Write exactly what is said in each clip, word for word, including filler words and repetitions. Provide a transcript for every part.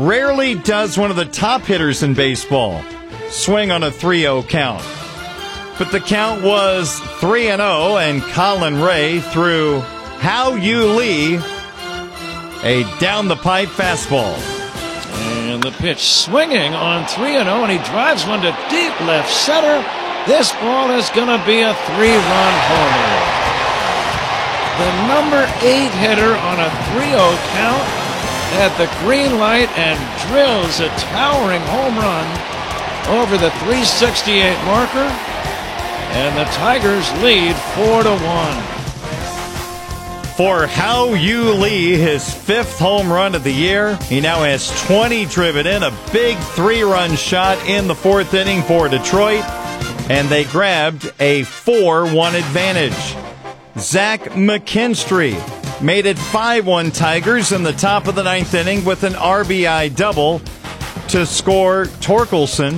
Rarely does one of the top hitters in baseball swing on a three oh count. But the count was three and oh, and Colin Ray threw Hao-Yu Lee a down-the-pipe fastball. And the pitch swinging on three and oh, and he drives one to deep left center. This ball is going to be a three-run homer. The number eight hitter on a three oh count at the green light and drills a towering home run over the three sixty-eight marker, and the Tigers lead four to one. For Hao-Yu Lee, his fifth home run of the year. He now has twenty driven in, a big three-run shot in the fourth inning for Detroit, and they grabbed a four one advantage. Zach McKinstry made it five one Tigers in the top of the ninth inning with an R B I double to score Torkelson.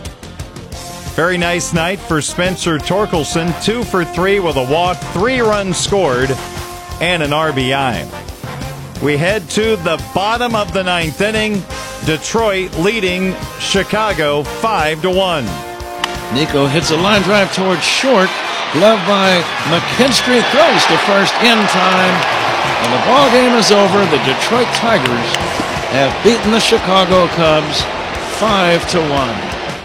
Very nice night for Spencer Torkelson, two for three with a walk, three runs scored, and an R B I. We head to the bottom of the ninth inning. Detroit leading Chicago five to one. Nico hits a line drive towards short. Glove by McKinstry, throws to first in time. And the ball game is over. The Detroit Tigers have beaten the Chicago Cubs five to one.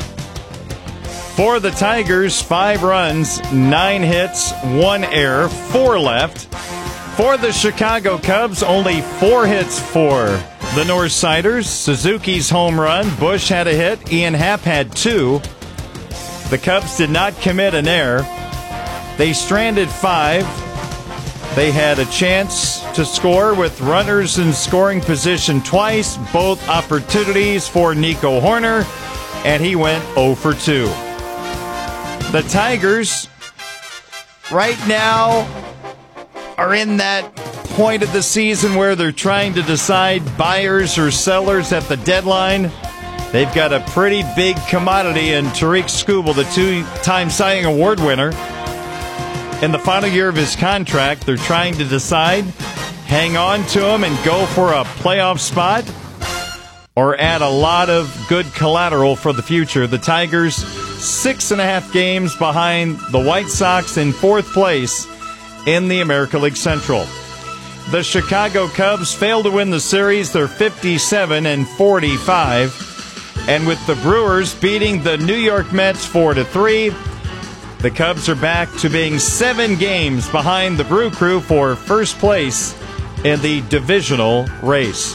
For the Tigers, five runs, nine hits, one error, four left. For the Chicago Cubs, only four hits for the Northsiders. Suzuki's home run. Bush had a hit. Ian Happ had two. The Cubs did not commit an error. They stranded five. They had a chance to score with runners in scoring position twice. Both opportunities for Nico Hoerner, and he went oh for two. The Tigers right now are in that point of the season where they're trying to decide buyers or sellers at the deadline. They've got a pretty big commodity in Tarik Skubal, the two-time Cy Young Award winner. In the final year of his contract, they're trying to decide, hang on to him and go for a playoff spot, or add a lot of good collateral for the future. The Tigers, six and a half games behind the White Sox in fourth place in the American League Central. The Chicago Cubs failed to win the series. They're fifty-seven and forty-five. And with the Brewers beating the New York Mets four to three, the Cubs are back to being seven games behind the Brew Crew for first place in the divisional race.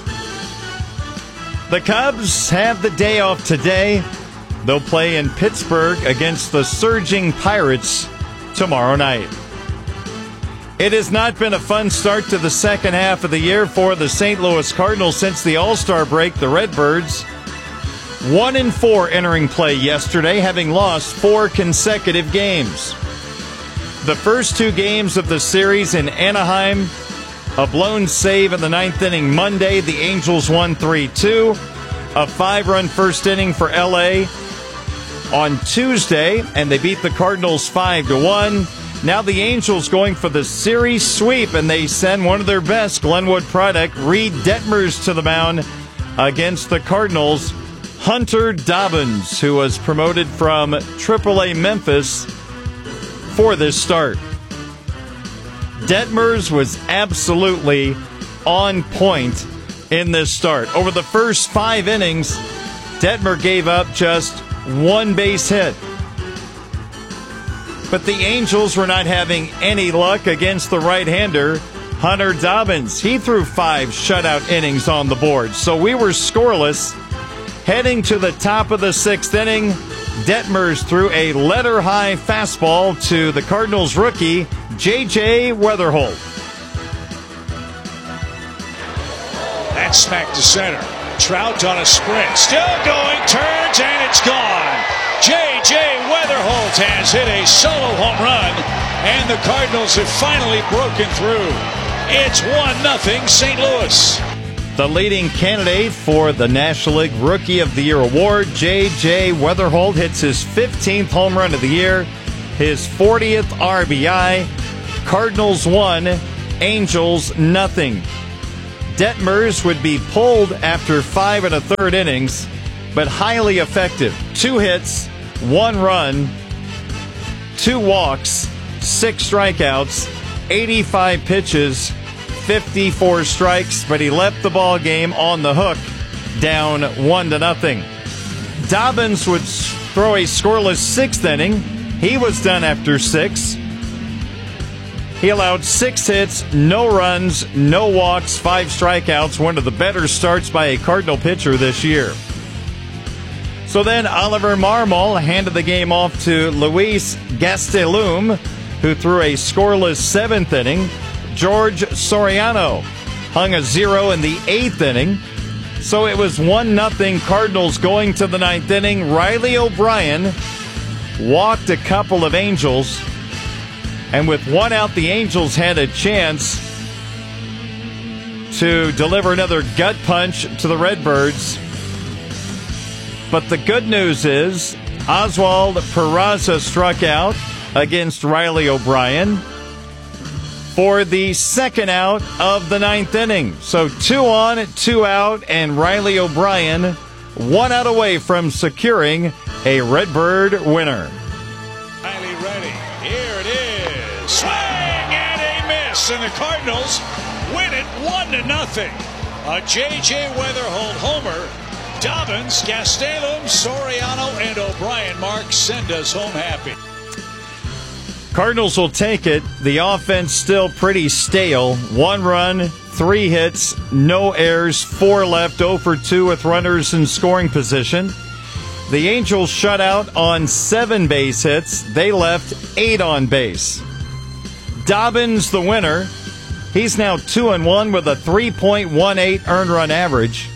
The Cubs have the day off today. They'll play in Pittsburgh against the surging Pirates tomorrow night. It has not been a fun start to the second half of the year for the Saint Louis Cardinals since the All-Star break. The Redbirds, one and four entering play yesterday, having lost four consecutive games. The first two games of the series in Anaheim, a blown save in the ninth inning Monday. The Angels won three two. A five-run first inning for L A on Tuesday, and they beat the Cardinals five to one. Now the Angels going for the series sweep, and they send one of their best, Glenwood product, Reed Detmers, to the mound against the Cardinals. Hunter Dobbins, who was promoted from triple A Memphis for this start. Detmers was absolutely on point in this start. Over the first five innings, Detmer gave up just one base hit. But the Angels were not having any luck against the right-hander, Hunter Dobbins. He threw five shutout innings on the board, so we were scoreless. Heading to the top of the sixth inning, Detmers threw a letter-high fastball to the Cardinals rookie, J J Weatherholt. That's smack to center. Trout on a sprint. Still going, turns, and it's gone. J J Weatherholt has hit a solo home run, and the Cardinals have finally broken through. It's one nothing Saint Louis. The leading candidate for the National League Rookie of the Year award, J J Weatherholt, hits his fifteenth home run of the year, his fortieth R B I. Cardinals one, Angels nothing. Detmers would be pulled after five and a third innings, but highly effective. Two hits, one run, two walks, six strikeouts, eighty-five pitches, fifty-four strikes, but he left the ball game on the hook, down one to nothing. Dobbins would throw a scoreless sixth inning. He was done after six. He allowed six hits, no runs, no walks, five strikeouts, one of the better starts by a Cardinal pitcher this year. So then Oliver Marmol handed the game off to Luis Gastelum, who threw a scoreless seventh inning. George Soriano hung a zero in the eighth inning. So it was one nothing Cardinals going to the ninth inning. Riley O'Brien walked a couple of Angels. And with one out, the Angels had a chance to deliver another gut punch to the Redbirds. But the good news is Oswald Peraza struck out against Riley O'Brien for the second out of the ninth inning. So two on, two out, and Riley O'Brien one out away from securing a Redbird winner. Riley ready. Here it is. Swing and a miss, and the Cardinals win it one to nothing. A J J Weatherholt homer. Dobbins, Gastelum, Soriano, and O'Brien Mark send us home happy. Cardinals will take it. The offense still pretty stale. One run, three hits, no errors, four left, oh for two with runners in scoring position. The Angels shut out on seven base hits. They left eight on base. Dobbins, the winner. He's now two and one with a three point one eight earned run average.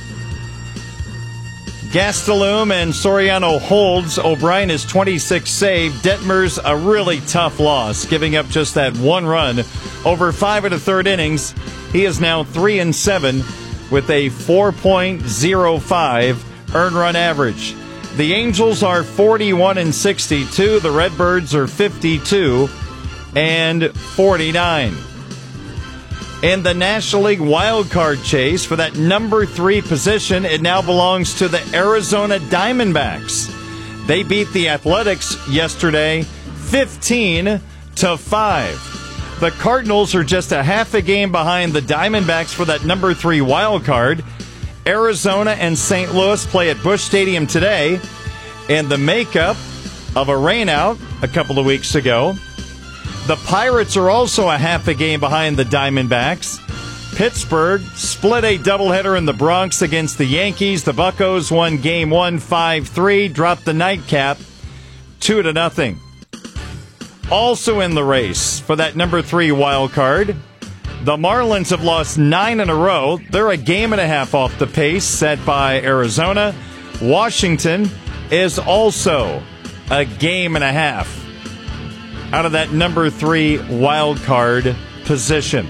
Gastelum and Soriano holds. O'Brien is twenty-six saved. Detmers a really tough loss, giving up just that one run over five and a third innings. He is now three and seven with a four point oh five earned run average. The Angels are forty-one and sixty-two. The Redbirds are fifty-two and forty-nine. In the National League wildcard chase for that number three position, it now belongs to the Arizona Diamondbacks. They beat the Athletics yesterday fifteen to five. The Cardinals are just a half a game behind the Diamondbacks for that number three wild card. Arizona and Saint Louis play at Busch Stadium today, and the makeup of a rainout a couple of weeks ago. The Pirates are also a half a game behind the Diamondbacks. Pittsburgh split a doubleheader in the Bronx against the Yankees. The Buccos won game one five three, dropped the nightcap two to nothing. Also in the race for that number three wild card, the Marlins have lost nine in a row. They're a game and a half off the pace set by Arizona. Washington is also a game and a half out of that number three wild card position.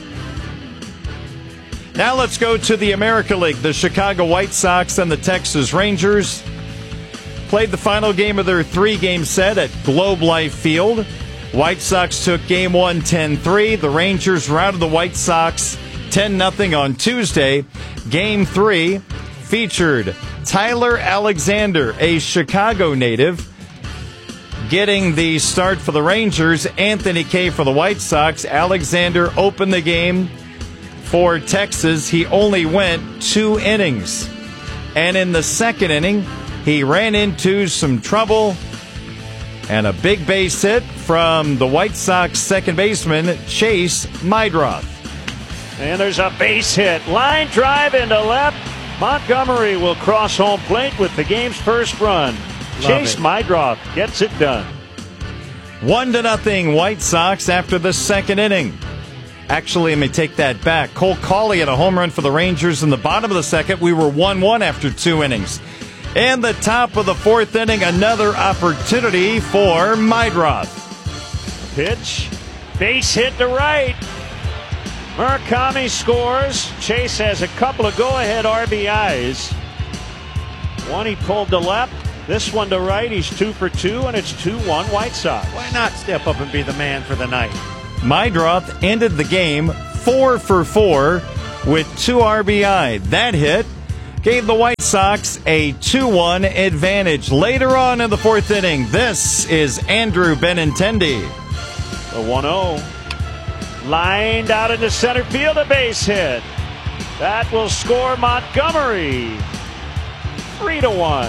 Now let's go to the America League. The Chicago White Sox and the Texas Rangers played the final game of their three-game set at Globe Life Field. White Sox took game one ten three. The Rangers routed the White Sox ten nothing on Tuesday. Game three featured Tyler Alexander, a Chicago native, getting the start for the Rangers. Anthony Kay for the White Sox. Alexander opened the game for Texas. He only went two innings. And in the second inning, he ran into some trouble. And a big base hit from the White Sox second baseman, Chase Meidroth. And there's a base hit. Line drive into left. Montgomery will cross home plate with the game's first run. Chase Meidroth gets it done. One to nothing White Sox after the second inning. Actually, let me take that back. Cole Cauley had a home run for the Rangers in the bottom of the second. We were one one after two innings. In the top of the fourth inning, another opportunity for Meidroth. Pitch. Base hit to right. Murakami scores. Chase has a couple of go-ahead R B Is. One he pulled to left. This one to right. He's two for two, and it's two one White Sox. Why not step up and be the man for the night? Meidroth ended the game four for four with two R B I. That hit gave the White Sox a two one advantage. Later on in the fourth inning, this is Andrew Benintendi. The one oh. Lined out into center field, a base hit. That will score Montgomery. three to one.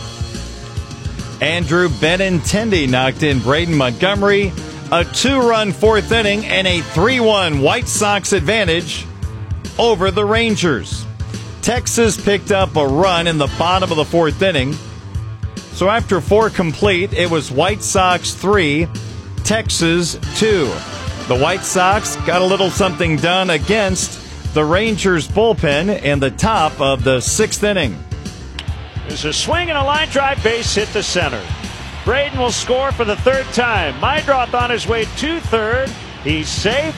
Andrew Benintendi knocked in Braden Montgomery. A two-run fourth inning and a three one White Sox advantage over the Rangers. Texas picked up a run in the bottom of the fourth inning. So after four complete, it was White Sox three, Texas two. The White Sox got a little something done against the Rangers bullpen in the top of the sixth inning. There's a swing and a line drive, base hit to center. Braden will score for the third time. Meidroth on his way to third. He's safe.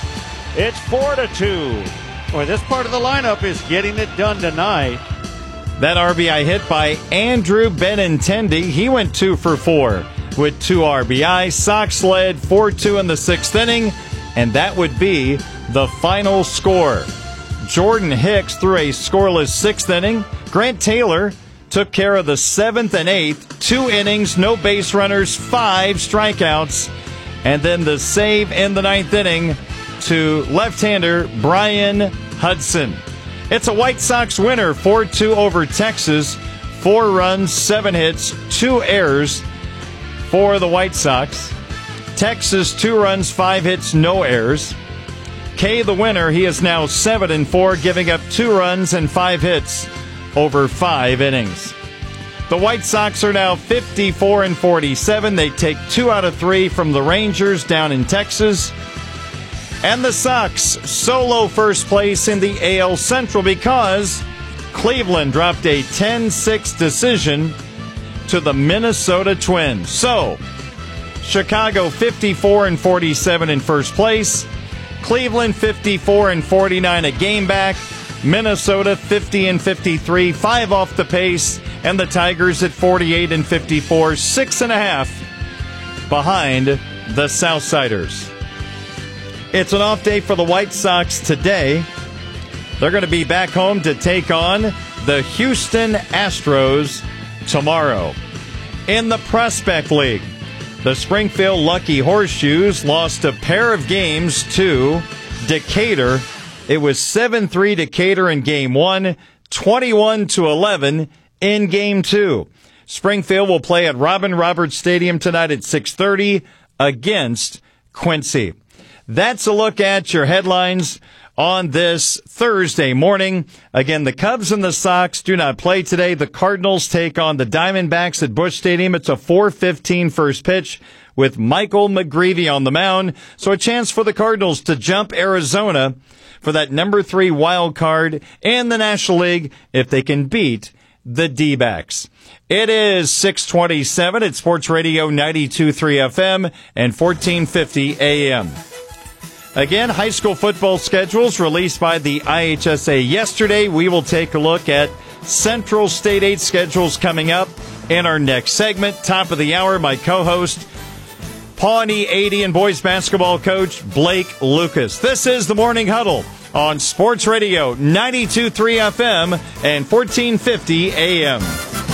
It's four to two. Boy, this part of the lineup is getting it done tonight. That R B I hit by Andrew Benintendi. He went two for four with two R B I. Sox led four two in the sixth inning, and that would be the final score. Jordan Hicks threw a scoreless sixth inning. Grant Taylor took care of the seventh and eighth. Two innings, no base runners, five strikeouts. And then the save in the ninth inning to left-hander Brian Hudson. It's a White Sox winner, four two over Texas. Four runs, seven hits, two errors for the White Sox. Texas, two runs, five hits, no errors. Kay, the winner, he is now seven and four, giving up two runs and five hits over five innings. The White Sox are now fifty-four and forty-seven. They take two out of three from the Rangers down in Texas. And the Sox solo first place in the A L Central because Cleveland dropped a ten six decision to the Minnesota Twins. So, Chicago fifty-four and forty-seven in first place. Cleveland fifty-four and forty-nine, a game back. Minnesota fifty and fifty-three, five off the pace, and the Tigers at forty-eight and fifty-four, six and a half behind the Southsiders. It's an off day for the White Sox today. They're going to be back home to take on the Houston Astros tomorrow. In the Prospect League, the Springfield Lucky Horseshoes lost a pair of games to Decatur. It was seven three Decatur in game one, twenty-one to eleven in game two. Springfield will play at Robin Roberts Stadium tonight at six thirty against Quincy. That's a look at your headlines on this Thursday morning. Again, the Cubs and the Sox do not play today. The Cardinals take on the Diamondbacks at Busch Stadium. It's a four fifteen first pitch with Michael McGreevy on the mound. So a chance for the Cardinals to jump Arizona for that number three wild card in the National League if they can beat the D-backs. It is six twenty-seven at Sports Radio ninety-two point three F M and fourteen fifty A M. Again, high school football schedules released by the I H S A yesterday. We will take a look at Central State eight schedules coming up in our next segment. Top of the hour, my co-host, Pawnee eighty and boys basketball coach Blake Lucas. This is the Morning Huddle on Sports Radio ninety-two point three F M and fourteen fifty A M.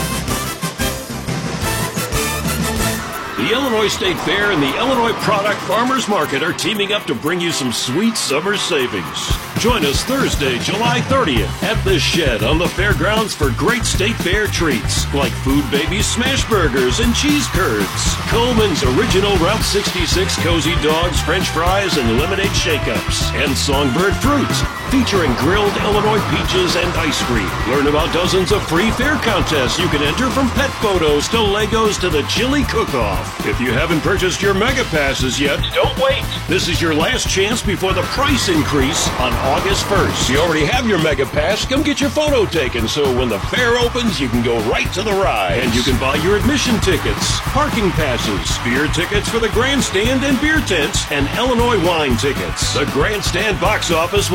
The Illinois State Fair and the Illinois Product Farmers Market are teaming up to bring you some sweet summer savings. Join us Thursday, July thirtieth at The Shed on the fairgrounds for great State Fair treats like Food Baby Smash Burgers and Cheese Curds, Coleman's Original Route sixty-six Cozy Dogs French Fries and Lemonade Shake-Ups, and Songbird Fruits featuring grilled Illinois peaches and ice cream. Learn about dozens of free fair contests you can enter, from pet photos to Legos to the chili cook-off. If you haven't purchased your Mega Passes yet, don't wait. This is your last chance before the price increase on August first. If you already have your Mega Pass, come get your photo taken so when the fair opens, you can go right to the ride. And you can buy your admission tickets, parking passes, beer tickets for the grandstand and beer tents, and Illinois wine tickets. The grandstand box office will be open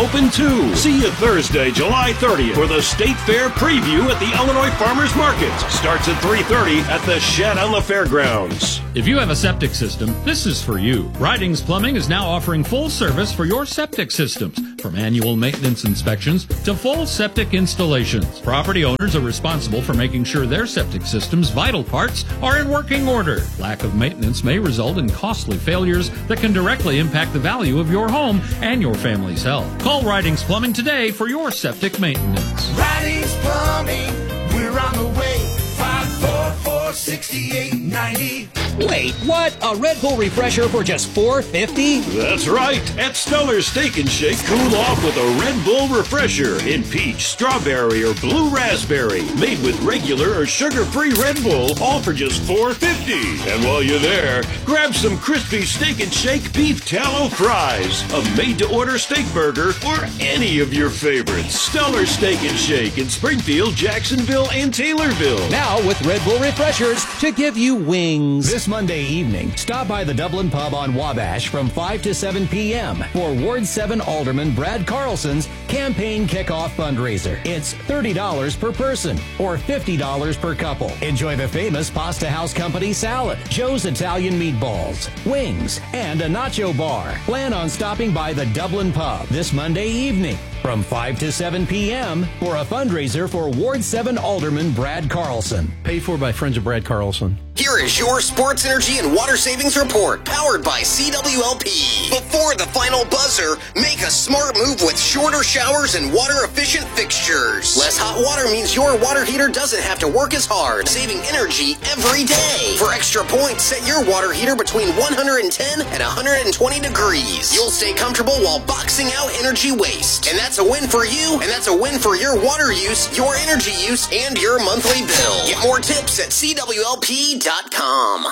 open too. See you Thursday, July thirtieth for the State Fair preview at the Illinois Farmers Market. Starts at three thirty at the Shed on the Fairgrounds. If you have a septic system, this is for you. Ridings Plumbing is now offering full service for your septic systems, from annual maintenance inspections to full septic installations. Property owners are responsible for making sure their septic system's vital parts are in working order. Lack of maintenance may result in costly failures that can directly impact the value of your home and your family's health. Call Ridings Plumbing today for your septic maintenance. Ridings Plumbing, we're on the way. five four four, six eight nine zero. Wait, what? A Red Bull refresher for just four fifty? That's right. At Stellar Steak and Shake, cool off with a Red Bull refresher in peach, strawberry, or blue raspberry. Made with regular or sugar-free Red Bull, all for just four fifty. And while you're there, grab some crispy Steak and Shake beef tallow fries, a made-to-order steak burger, or any of your favorites. Stellar Steak and Shake in Springfield, Jacksonville, and Taylorville. Now with Red Bull refreshers to give you wings. This Monday evening, stop by the Dublin Pub on Wabash from five to seven p.m. for Ward seven Alderman Brad Carlson's campaign kickoff fundraiser. It's thirty dollars per person or fifty dollars per couple. Enjoy the famous Pasta House Company salad, Joe's Italian meatballs, wings, and a nacho bar. Plan on stopping by the Dublin Pub this Monday evening from five to seven p.m. for a fundraiser for Ward seven Alderman Brad Carlson. Paid for by Friends of Brad Carlson. Here is your Sports Energy and Water Savings Report, powered by C W L P. Before the final buzzer, make a smart move with shorter showers and water-efficient fixtures. Less hot water means your water heater doesn't have to work as hard, saving energy every day. For extra points, set your water heater between one hundred ten and one hundred twenty degrees. You'll stay comfortable while boxing out energy waste. And that's a win for you, and that's a win for your water use, your energy use, and your monthly bill. Get more tips at C W L P dot com.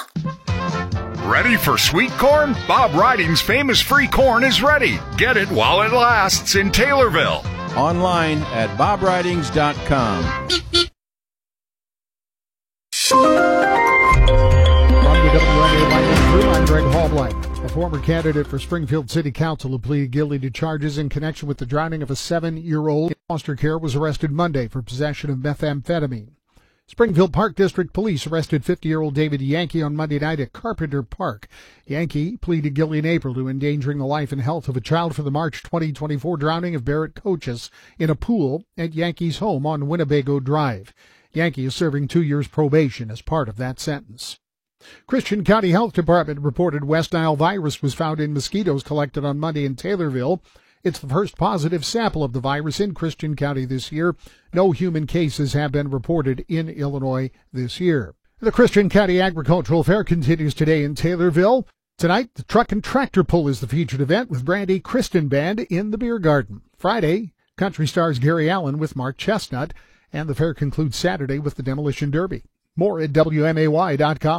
Ready for sweet corn? Bob Riding's famous free corn is ready. Get it while it lasts in Taylorville. Online at bob ridings dot com. From the W M A Lightning Crew, I'm Greg Hallblight. A former candidate for Springfield City Council who pleaded guilty to charges in connection with the drowning of a seven-year-old in foster care was arrested Monday for possession of methamphetamine. Springfield Park District Police arrested fifty-year-old David Yankee on Monday night at Carpenter Park. Yankee pleaded guilty in April to endangering the life and health of a child for the March twenty twenty-four drowning of Barrett Coaches in a pool at Yankee's home on Winnebago Drive. Yankee is serving two years probation as part of that sentence. Christian County Health Department reported West Nile virus was found in mosquitoes collected on Monday in Taylorville. It's the first positive sample of the virus in Christian County this year. No human cases have been reported in Illinois this year. The Christian County Agricultural Fair continues today in Taylorville. Tonight, the Truck and Tractor Pull is the featured event with Brandy Kristen Band in the Beer Garden. Friday, country stars Gary Allen with Mark Chestnut. And the fair concludes Saturday with the Demolition Derby. More at W M A Y dot com.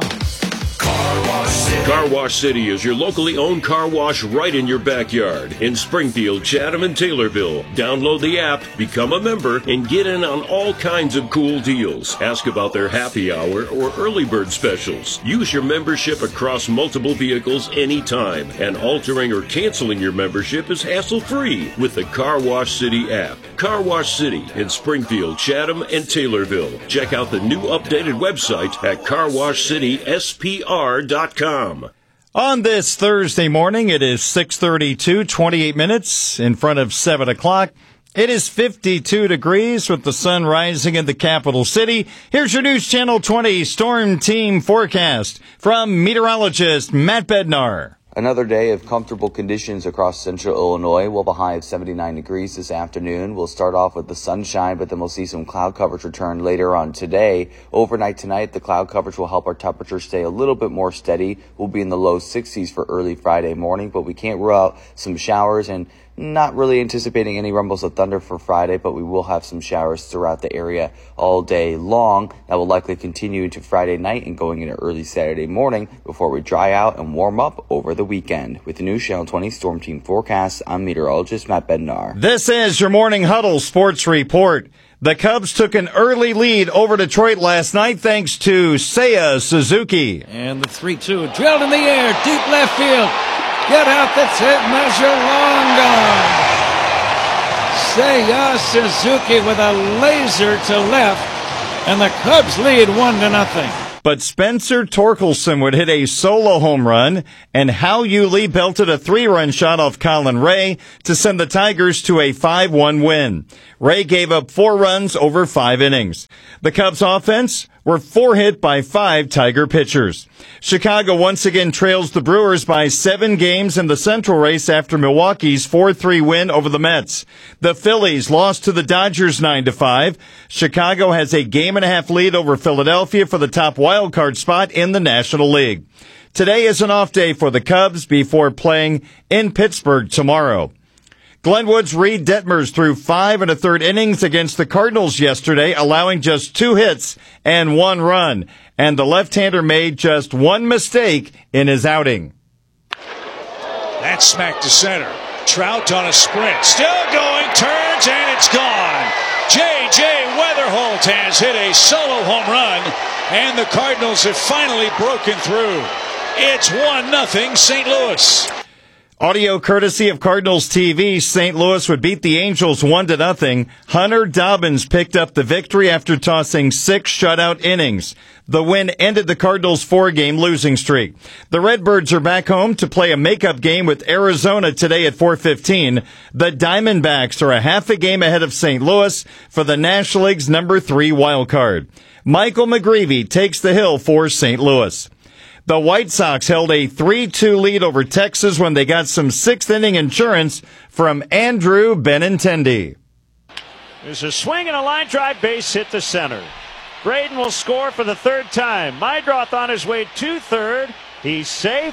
Car Wash City. Car Wash City is your locally owned car wash right in your backyard in Springfield, Chatham, and Taylorville. Download the app, become a member, and get in on all kinds of cool deals. Ask about their happy hour or early bird specials. Use your membership across multiple vehicles anytime, and altering or canceling your membership is hassle-free with the Car Wash City app. Car Wash City in Springfield, Chatham, and Taylorville. Check out the new updated website at car wash city s p r dot com. On this Thursday morning, it is six thirty-two, twenty-eight minutes in front of seven o'clock. It is fifty-two degrees with the sun rising in the capital city. Here's your News Channel twenty Storm Team forecast from meteorologist Matt Bednar. Another day of comfortable conditions across central Illinois. We'll have a high of seventy-nine degrees this afternoon. We'll start off with the sunshine, but then we'll see some cloud coverage return later on today. Overnight tonight, the cloud coverage will help our temperature stay a little bit more steady. We'll be in the low sixties for early Friday morning, but we can't rule out some showers, and not really anticipating any rumbles of thunder for Friday, but we will have some showers throughout the area all day long. That will likely continue into Friday night and going into early Saturday morning before we dry out and warm up over the weekend. With the News Channel twenty Storm Team forecast, I'm meteorologist Matt Bednar. This is your Morning Huddle Sports Report. The Cubs took an early lead over Detroit last night thanks to Seiya Suzuki. And the three two drilled in the air, deep left field. Get out, that's it, measure long gone. Seiya Suzuki with a laser to left, and the Cubs lead one to nothing. But Spencer Torkelson would hit a solo home run, and Hal Yulee belted a three-run shot off Colin Ray to send the Tigers to a five one win. Ray gave up four runs over five innings. The Cubs' offense were four hit by five Tiger pitchers. Chicago once again trails the Brewers by seven games in the Central race after Milwaukee's four three win over the Mets. The Phillies lost to the Dodgers nine to five. Chicago has a game and a half lead over Philadelphia for the top wild card spot in the National League. Today is an off day for the Cubs before playing in Pittsburgh tomorrow. Glenwood's Reed Detmers threw five and a third innings against the Cardinals yesterday, allowing just two hits and one run. And the left-hander made just one mistake in his outing. That's smacked to center. Trout on a sprint. Still going. Turns, and it's gone. J J. Weatherholt has hit a solo home run, and the Cardinals have finally broken through. It's one nothing Saint Louis. Audio courtesy of Cardinals T V, Saint Louis would beat the Angels one to nothing. Hunter Dobbins picked up the victory after tossing six shutout innings. The win ended the Cardinals' four-game losing streak. The Redbirds are back home to play a makeup game with Arizona today at four fifteen. The Diamondbacks are a half a game ahead of Saint Louis for the National League's number three wild card. Michael McGreevy takes the hill for Saint Louis. The White Sox held a three two lead over Texas when they got some sixth-inning insurance from Andrew Benintendi. There's a swing and a line drive, base hit to center. Braden will score for the third time. Meidroth on his way to third. He's safe.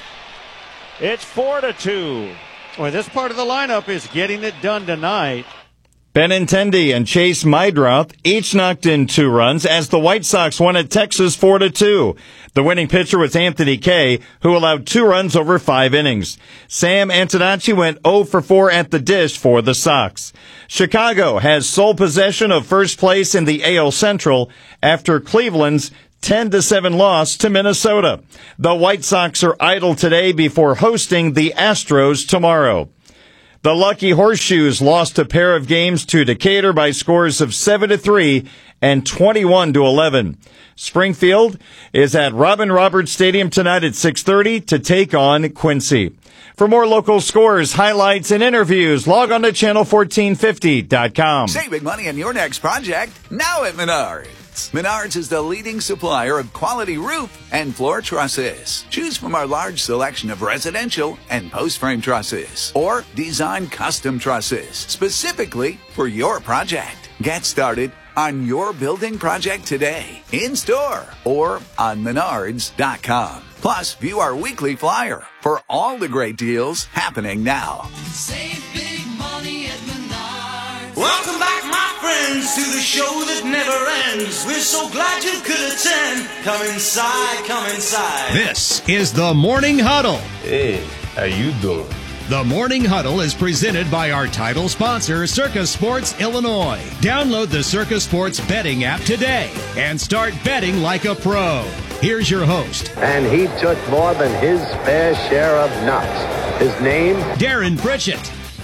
It's four to two. Boy, this part of the lineup is getting it done tonight. Benintendi and Chase Meidroth each knocked in two runs as the White Sox won at Texas four to two. The winning pitcher was Anthony Kay, who allowed two runs over five innings. Sam Antonacci went oh for four at the dish for the Sox. Chicago has sole possession of first place in the A L Central after Cleveland's ten to seven loss to Minnesota. The White Sox are idle today before hosting the Astros tomorrow. The Lucky Horseshoes lost a pair of games to Decatur by scores of seven to three and twenty-one to eleven. Springfield is at Robin Roberts Stadium tonight at six thirty to take on Quincy. For more local scores, highlights, and interviews, log on to channel fourteen fifty dot com. Saving money on your next project now at Menards. Menards is the leading supplier of quality roof and floor trusses. Choose from our large selection of residential and post-frame trusses or design custom trusses specifically for your project. Get started on your building project today, in-store or on menards dot com. Plus, view our weekly flyer for all the great deals happening now. Save big money at Menards. Welcome back, my friends, to the show that never ends. We're so glad you could attend. Come inside, come inside. This is the Morning Huddle. Hey, how you doing? The Morning Huddle is presented by our title sponsor, Circa Sports Illinois. Download the Circa Sports betting app today and start betting like a pro. Here's your host. And he took more than his fair share of knocks. His name? Darren Pritchett.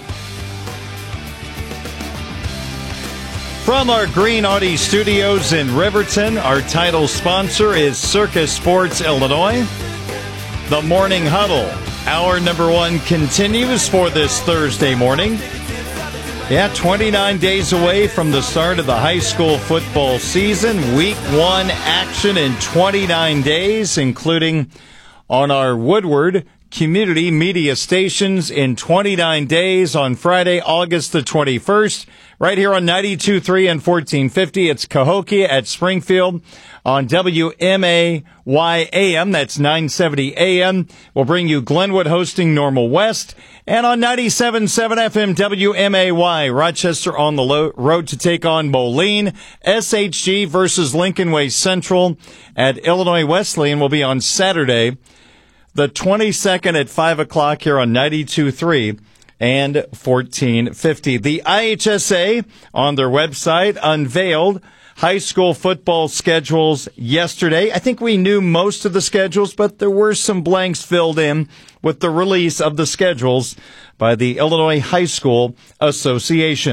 From our Green Audi studios in Riverton, our title sponsor is Circa Sports Illinois. The Morning Huddle. Hour number one continues for this Thursday morning. Yeah, twenty-nine days away from the start of the high school football season. Week one action in twenty-nine days, including on our Woodward community media stations in twenty-nine days on Friday, August the twenty-first. Right here on ninety-two point three and fourteen fifty. It's Cahokia at Springfield on W M A Y A M. That's nine seventy A M. We'll bring you Glenwood hosting Normal West. And on ninety-seven point seven F M W M A Y, Rochester on the lo- road to take on Moline. S H G versus Lincoln Way Central at Illinois Wesleyan will be on Saturday, the twenty-second at five o'clock here on ninety-two point three. And fourteen fifty. The I H S A on their website unveiled high school football schedules yesterday. I think we knew most of the schedules, but there were some blanks filled in with the release of the schedules by the Illinois High School Association.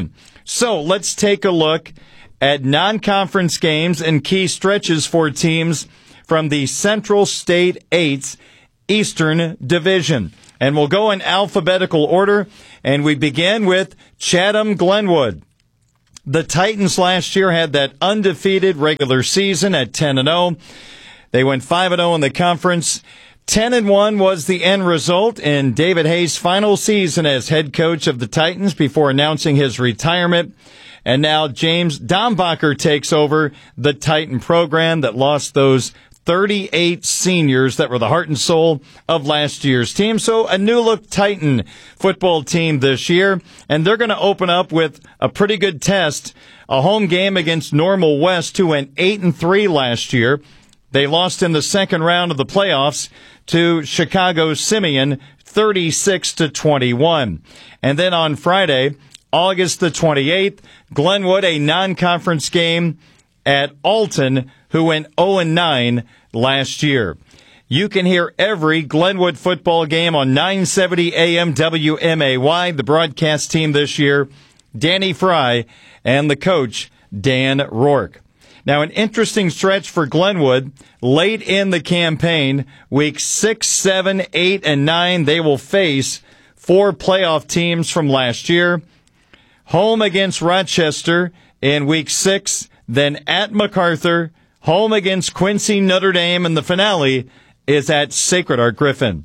So let's take a look at non-conference games and key stretches for teams from the Central State eight's Eastern Division. And we'll go in alphabetical order, and we begin with Chatham-Glenwood. The Titans last year had that undefeated regular season at ten and oh. They went five and oh in the conference. ten and one was the end result in David Hayes' final season as head coach of the Titans before announcing his retirement. And now James Dombacher takes over the Titan program that lost those thirty-eight seniors that were the heart and soul of last year's team. So a new-look Titan football team this year, and they're going to open up with a pretty good test, a home game against Normal West, who went eight and three last year. They lost in the second round of the playoffs to Chicago Simeon, thirty-six to twenty-one. And then on Friday, August the twenty-eighth, Glenwood, a non-conference game at Alton, who went oh and nine last year. You can hear every Glenwood football game on nine seventy A M W M A Y. The broadcast team this year, Danny Fry and the coach, Dan Rourke. Now, an interesting stretch for Glenwood late in the campaign. Weeks six, seven, eight, and nine, they will face four playoff teams from last year. Home against Rochester in week six, then at MacArthur, home against Quincy Notre Dame, and the finale is at Sacred Heart Griffin.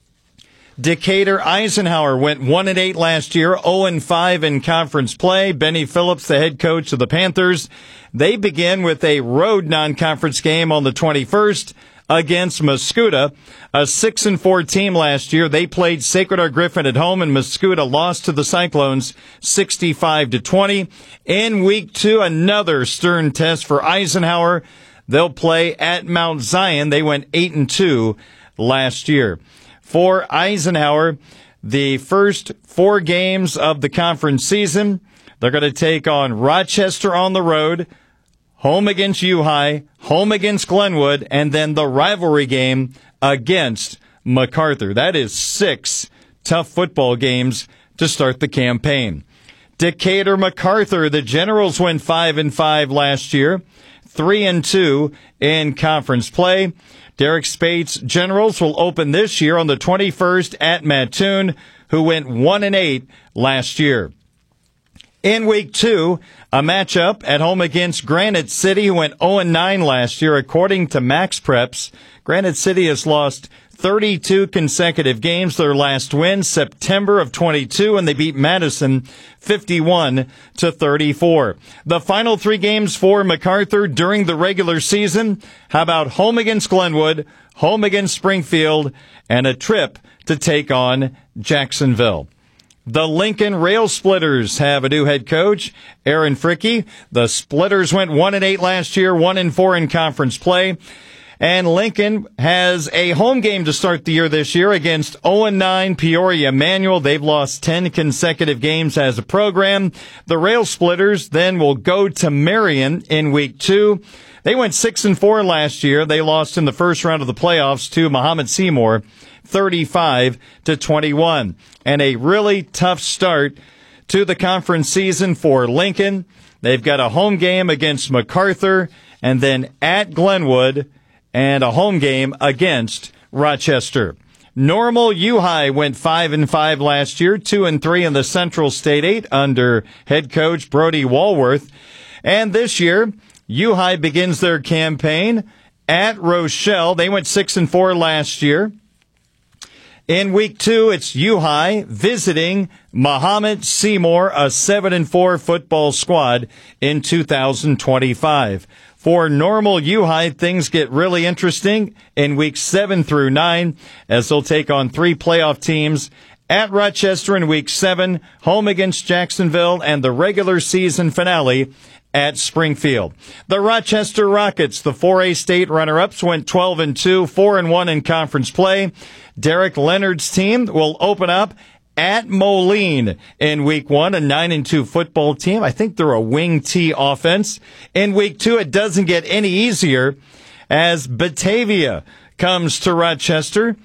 Decatur Eisenhower went one and eight last year, oh and five in conference play. Benny Phillips, the head coach of the Panthers, they begin with a road non-conference game on the twenty-first against Mascoutah, a six and four team last year. They played Sacred Heart Griffin at home, and Mascoutah lost to the Cyclones sixty-five to twenty. In week two, another stern test for Eisenhower. They'll play at Mount Zion. They went eight and two last year. For Eisenhower, the first four games of the conference season, they're going to take on Rochester on the road, home against U-High, home against Glenwood, and then the rivalry game against MacArthur. That is six tough football games to start the campaign. Decatur MacArthur, the Generals went five and five last year, three and two in conference play. Derek Spate's Generals will open this year on the twenty-first at Mattoon, who went one and eight last year. In week two, a matchup at home against Granite City, who went oh and nine last year. According to Max Preps, Granite City has lost thirty-two consecutive games. Their last win, September of twenty-two, and they beat Madison fifty-one to thirty-four. The final three games for MacArthur during the regular season, how about home against Glenwood, home against Springfield, and a trip to take on Jacksonville. The Lincoln Rail Splitters have a new head coach, Aaron Fricke. The Splitters went one and eight last year, one and four in conference play. And Lincoln has a home game to start the year this year against oh and nine Peoria Manual. They've lost ten consecutive games as a program. The Rail Splitters then will go to Marion in week two. They went six and four last year. They lost in the first round of the playoffs to Muhammad Seymour, thirty-five to twenty-one. And a really tough start to the conference season for Lincoln. They've got a home game against MacArthur and then at Glenwood, and a home game against Rochester. Normal U-High went five and five last year, two and three in the Central State eight under head coach Brody Walworth. And this year, U-High begins their campaign at Rochelle. They went six and four last year. In week two, it's U-High visiting Muhammad Seymour, a seven and four football squad in two thousand twenty-five. For Normal U-High, things get really interesting in weeks seven through nine as they'll take on three playoff teams at Rochester in week seven, home against Jacksonville, and the regular season finale at Springfield. The Rochester Rockets, the four A state runner-ups, went twelve and two, four and one in conference play. Derek Leonard's team will open up at Moline in week one, a nine and two football team. I think they're a wing T offense. In week two, it doesn't get any easier as Batavia comes to Rochester.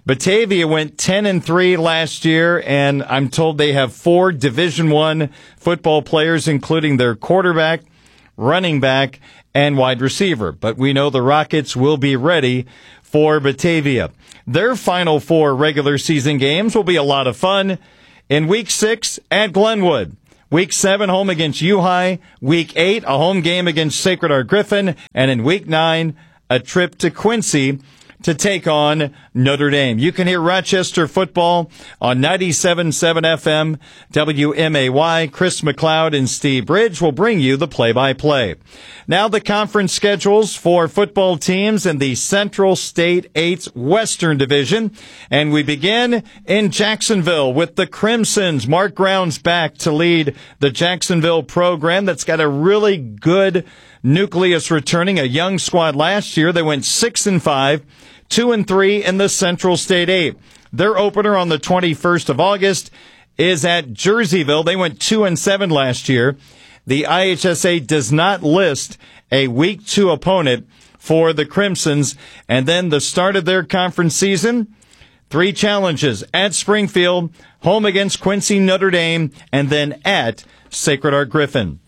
Batavia went ten and three last year, and I'm told they have four Division One football players, including their quarterback, running back, and wide receiver. But we know the Rockets will be ready for Batavia. Their final four regular season games will be a lot of fun. In week six at Glenwood. Week seven, home against U-High. Week eight, a home game against Sacred Heart Griffin. And in week nine, a trip to Quincy to take on Notre Dame. You can hear Rochester football on ninety-seven point seven F M W M A Y. Chris McLeod and Steve Bridge will bring you the play-by-play. Now the conference schedules for football teams in the Central State eight's Western Division. And we begin in Jacksonville with the Crimsons. Mark Brown's back to lead the Jacksonville program that's got a really good nucleus returning, a young squad last year. They went six and five. Two and three in the Central State eight. Their opener on the twenty-first of August is at Jerseyville. They went two and seven last year. The I H S A does not list a week two opponent for the Crimsons. And then the start of their conference season, three challenges at Springfield, home against Quincy Notre Dame, and then at Sacred Heart Griffin.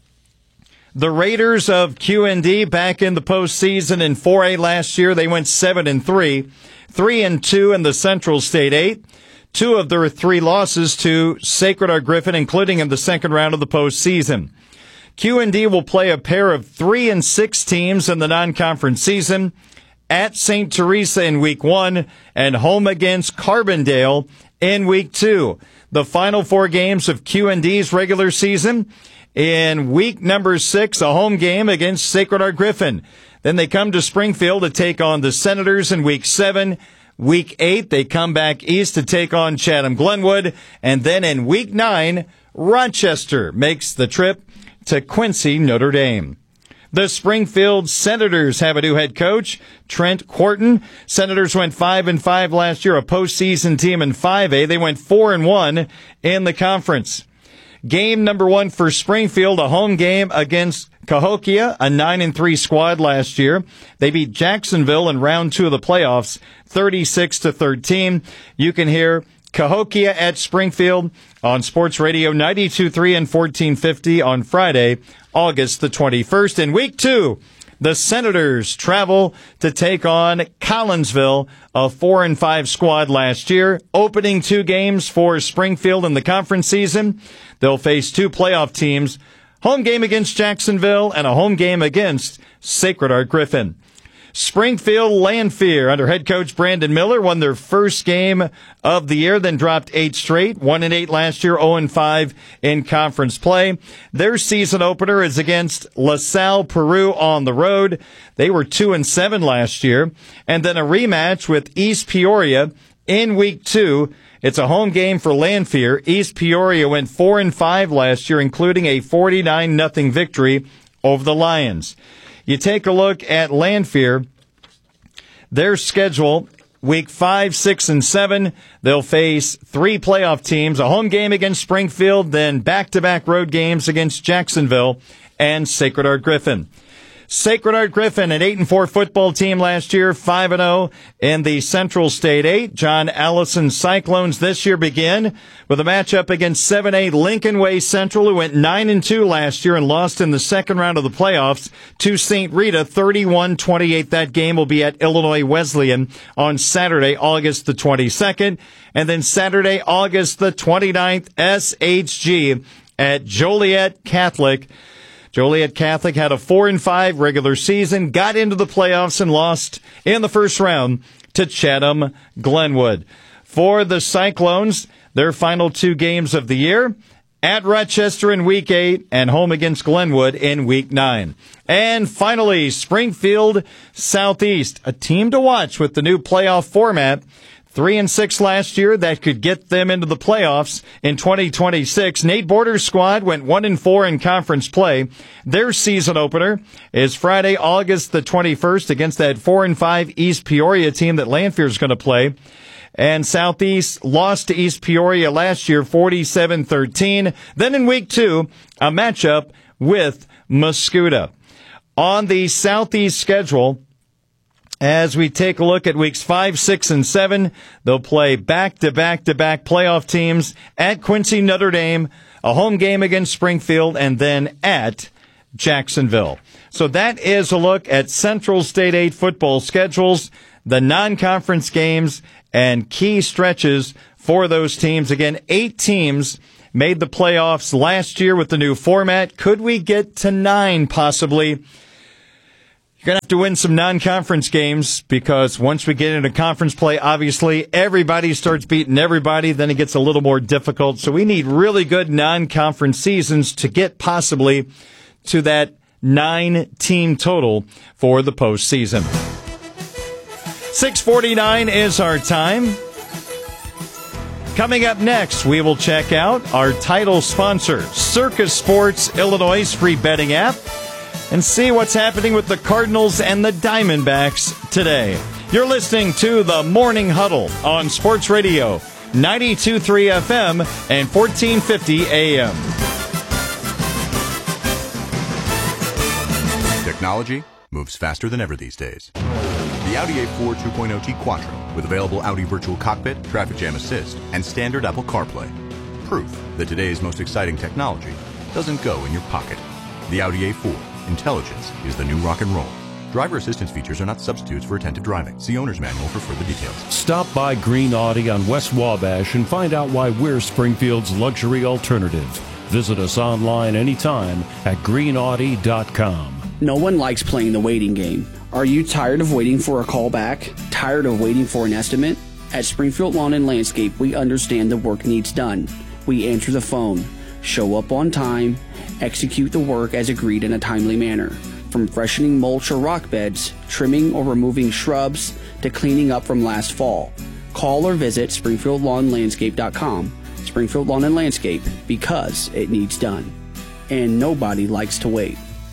The Raiders of Q N D back in the postseason in four A last year. They went seven and three, three and two in the Central State eight. Two of their three losses to Sacred Heart Griffin, including in the second round of the postseason. Q N D will play a pair of three and six teams in the non-conference season at Saint Teresa in week one and home against Carbondale in week two. The final four games of Q N D's regular season. In week number six, a home game against Sacred Heart Griffin. Then they come to Springfield to take on the Senators in week seven. Week eight, they come back east to take on Chatham Glenwood. And then in week nine, Rochester makes the trip to Quincy Notre Dame. The Springfield Senators have a new head coach, Trent Quarton. Senators went five and five last year, a postseason team in five A. They went four and one in the conference. Game number one for Springfield, a home game against Cahokia, a nine and three squad last year. They beat Jacksonville in round two of the playoffs, thirty-six to thirteen. You can hear Cahokia at Springfield on Sports Radio ninety-two point three and fourteen fifty on Friday, August the twenty-first. In week two, the Senators travel to take on Collinsville, a four and five squad last year. Opening two games for Springfield in the conference season. They'll face two playoff teams, home game against Jacksonville and a home game against Sacred Heart Griffin. Springfield Lanphier, under head coach Brandon Miller, won their first game of the year, then dropped eight straight, one and eight last year, oh and five in conference play. Their season opener is against LaSalle Peru on the road. They were two and seven last year, and then a rematch with East Peoria in week two. It's a home game for Lanphier. East Peoria went four and five last year, including a forty-nine nothing victory over the Lions. You take a look at Lanphier, their schedule, week five, six, and seven, they'll face three playoff teams, a home game against Springfield, then back-to-back road games against Jacksonville and Sacred Heart Griffin. Sacred Heart Griffin, an eight and four football team last year, five and oh in the Central State eight. John Allison Cyclones this year begin with a matchup against seven A Lincoln Way Central, who went nine and two last year and lost in the second round of the playoffs to Saint Rita, thirty-one twenty-eight. That game will be at Illinois Wesleyan on Saturday, August the twenty-second. And then Saturday, August the twenty-ninth, S H G at Joliet Catholic. Joliet Catholic had a four and five regular season, got into the playoffs and lost in the first round to Chatham Glenwood. For the Cyclones, their final two games of the year, at Rochester in week eight and home against Glenwood in week nine. And finally, Springfield Southeast, a team to watch with the new playoff format. Three and six last year, that could get them into the playoffs in twenty twenty-six. Nate Border's squad went one and four in conference play. Their season opener is Friday, August the twenty-first against that four and five East Peoria team that Lanphier is going to play. And Southeast lost to East Peoria last year, forty-seven thirteen. Then in week two, a matchup with Muscuda. On the Southeast schedule, As we take a look at weeks five, six, and seven, they'll play back-to-back-to-back playoff teams at Quincy Notre Dame, a home game against Springfield, and then at Jacksonville. So that is a look at Central State eight football schedules, the non-conference games, and key stretches for those teams. Again, eight teams made the playoffs last year with the new format. Could we get to nine, possibly? You're going to have to win some non-conference games because once we get into conference play, obviously, everybody starts beating everybody. Then it gets a little more difficult. So we need really good non-conference seasons to get possibly to that nine-team total for the postseason. six forty-nine is our time. Coming up next, we will check out our title sponsor, Circa Sports Illinois' free betting app, and see what's happening with the Cardinals and the Diamondbacks today. You're listening to the Morning Huddle on Sports Radio, ninety-two point three F M and fourteen fifty A M. Technology moves faster than ever these days. The Audi A four two point oh T Quattro with available Audi Virtual Cockpit, Traffic Jam Assist, and standard Apple CarPlay. Proof that today's most exciting technology doesn't go in your pocket. The Audi A four. Intelligence is the new rock and roll. Driver assistance features are not substitutes for attentive driving. See owner's manual for further details. Stop by Green Audi on West Wabash and find out why we're Springfield's luxury alternative. Visit us online anytime at green audi dot com. No one likes playing the waiting game. Are you tired of waiting for a call back? Tired of waiting for an estimate? At Springfield Lawn and Landscape, we understand the work needs done. We answer the phone, show up on time, execute the work as agreed in a timely manner. From freshening mulch or rock beds, trimming or removing shrubs, to cleaning up from last fall. Call or visit springfield lawn landscape dot com. Springfield Lawn and Landscape, because it needs done. And nobody likes to wait.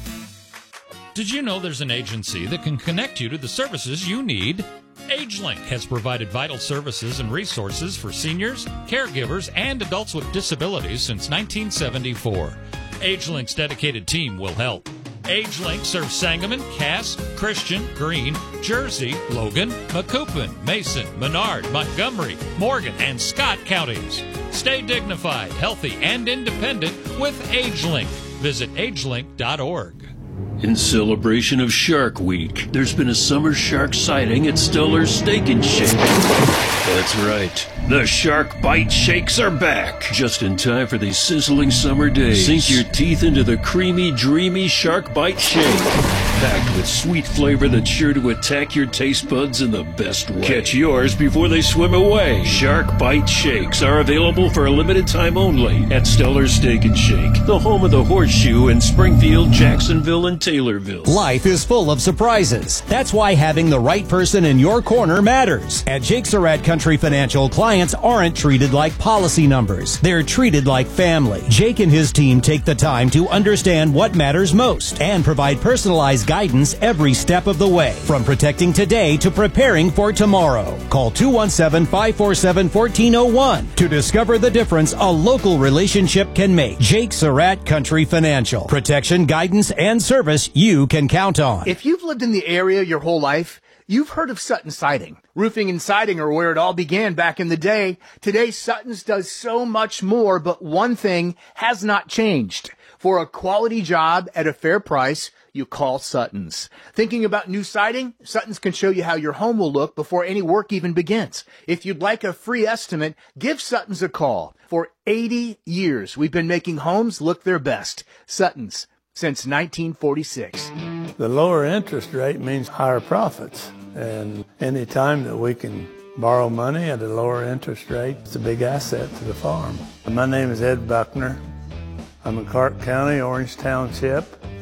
Did you know there's an agency that can connect you to the services you need? AgeLink has provided vital services and resources for seniors, caregivers, and adults with disabilities since nineteen seventy-four. AgeLink's dedicated team will help. AgeLink serves Sangamon, Cass, Christian, Greene, Jersey, Logan, Macoupin, Mason, Menard, Montgomery, Morgan, and Scott counties. Stay dignified, healthy, and independent with AgeLink. Visit agelink dot org. In celebration of Shark Week, there's been a summer shark sighting at Stellar's Steak and Shake. That's right. The Shark Bite Shakes are back. Just in time for these sizzling summer days. Sink your teeth into the creamy, dreamy Shark Bite Shake. Packed with sweet flavor that's sure to attack your taste buds in the best way. Catch yours before they swim away. Shark Bite Shakes are available for a limited time only at Stellar's Steak and Shake, the home of the Horseshoe in Springfield, Jacksonville, and Taylorville. Life is full of surprises. That's why having the right person in your corner matters. At Jake Surratt Country Financial, clients aren't treated like policy numbers. They're treated like family. Jake and his team take the time to understand what matters most and provide personalized guidance every step of the way, from protecting today to preparing for tomorrow. Call two one seven, five four seven, one four zero one to discover the difference a local relationship can make. Jake Surratt Country Financial. Protection, guidance, and service you can count on. If you've lived in the area your whole life, you've heard of Sutton Siding. Roofing and siding are where it all began back in the day. Today, Sutton's does so much more, but one thing has not changed. For a quality job at a fair price, you call Sutton's. Thinking about new siding? Sutton's can show you how your home will look before any work even begins. If you'd like a free estimate, give Sutton's a call. For eighty years, we've been making homes look their best. Sutton's, since nineteen forty-six. The lower interest rate means higher profits. And any time that we can borrow money at a lower interest rate, it's a big asset to the farm. My name is Ed Buckner. I'm in Clark County, Orange Township,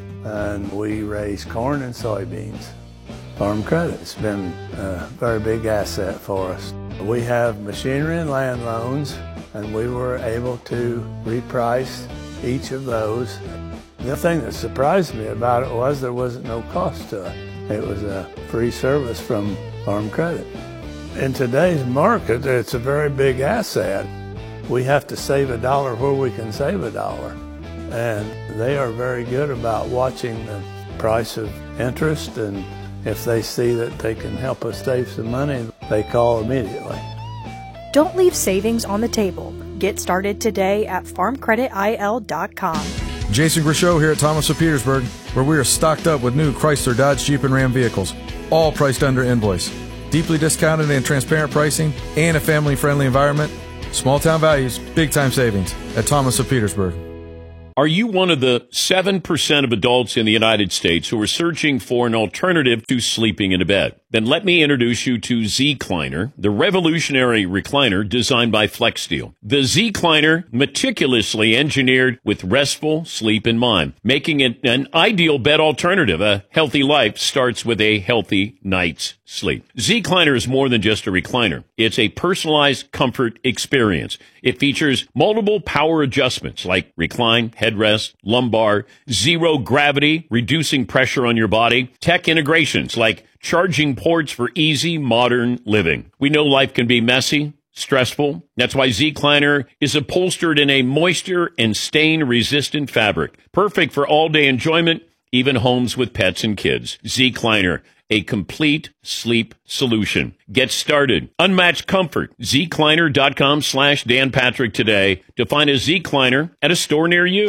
and we raise corn and soybeans. Farm Credit's been a very big asset for us. We have machinery and land loans, and we were able to reprice each of those. The thing that surprised me about it was there wasn't no cost to it. It was a free service from Farm Credit. In today's market, it's a very big asset. We have to save a dollar where we can save a dollar. And they are very good about watching the price of interest and, If they see that they can help us save some money, they call immediately. Don't leave savings on the table. Get started today at farm credit I L dot com. Jason Grishow here at Thomas of Petersburg, where we are stocked up with new Chrysler, Dodge, Jeep, and Ram vehicles, all priced under invoice. Deeply discounted and transparent pricing, and a family-friendly environment. Small town values, big time savings at Thomas of Petersburg. Are you one of the seven percent of adults in the United States who are searching for an alternative to sleeping in a bed? Then let me introduce you to Z-Cliner, the revolutionary recliner designed by FlexSteel. The Z-Cliner, meticulously engineered with restful sleep in mind, making it an ideal bed alternative. A healthy life starts with a healthy night's sleep. Z-Cliner is more than just a recliner. It's a personalized comfort experience. It features multiple power adjustments like recline, headrest, lumbar, zero gravity, reducing pressure on your body, tech integrations like charging ports for easy modern living. We know life can be messy, stressful. That's why Z-Cliner is upholstered in a moisture and stain-resistant fabric. Perfect for all-day enjoyment, even homes with pets and kids. Z-Cliner, a complete sleep solution. Get started. Unmatched comfort. Z-Cliner.com slash Dan Patrick today to find a Z-Cliner at a store near you.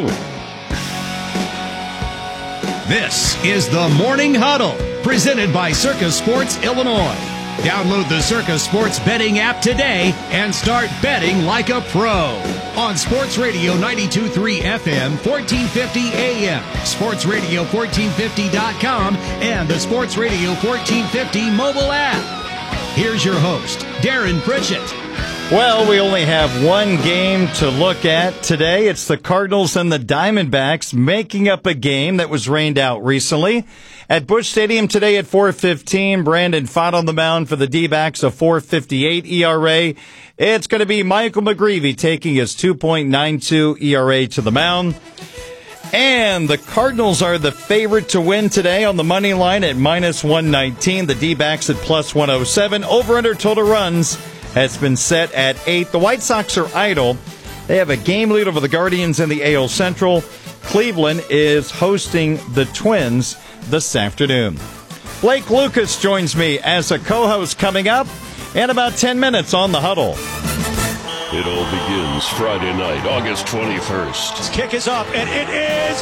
This is the Morning Huddle, presented by Circus Sports Illinois. Download the Circus Sports betting app today and start betting like a pro. On Sports Radio ninety-two point three F M, fourteen fifty A M, sports radio fourteen fifty dot com, and the Sports Radio fourteen fifty mobile app. Here's your host, Darren Pritchett. Well, we only have one game to look at today. It's the Cardinals and the Diamondbacks making up a game that was rained out recently. At Busch Stadium today at four fifteen, Brandon Pfaadt on the mound for the D-backs, a four fifty-eight E R A. It's going to be Michael McGreevy taking his two point nine two E R A to the mound. And the Cardinals are the favorite to win today on the money line at minus one nineteen. The D-backs at plus one oh seven. Over-under total runs has been set at eight. The White Sox are idle. They have a game lead over the Guardians in the A L Central. Cleveland is hosting the Twins this afternoon. Blake Lucas joins me as a co-host coming up in about ten minutes on The Huddle. It all begins Friday night, August twenty-first. His kick is up, and it is